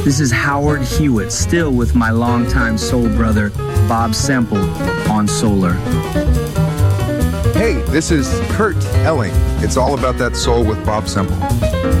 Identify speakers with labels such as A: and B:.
A: This is Howard Hewitt, still with my longtime soul brother, Bob Semple, on Solar.
B: Hey, this is Kurt Elling. It's all about that soul with Bob Semple.